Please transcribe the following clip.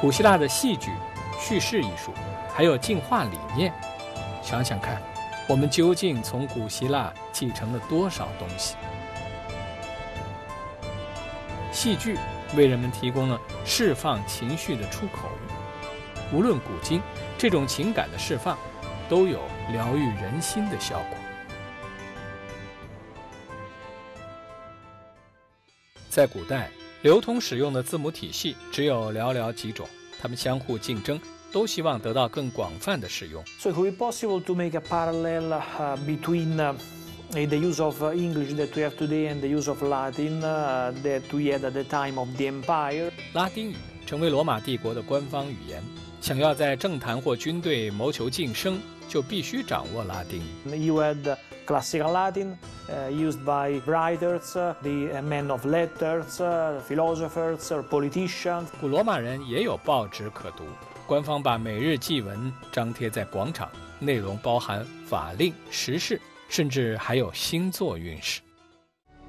古希腊的戏剧、叙事艺术，还有进化理念。想想看，我们究竟从古希腊继承了多少东西？戏剧为人们提供了释放情绪的出口，无论古今，这种情感的释放都有疗愈人心的效果。在古代，流通使用的字母体系只有寥寥几种，它们相互竞争，都希望得到更广泛的使用。 So it could be possible to make a parallel between the use of English that we have today and the use of Latin that we had at the time of the empire. 拉丁语成为罗马帝国的官方语言，想要在政坛或军队谋求晋升，就必须掌握拉丁语。 You had classical Latin used by writers, the men of letters, philosophers, or politicians. 古罗马人也有报纸可读，官方把每日祭文张贴在广场，内容包含法令、时事，甚至还有星座运势。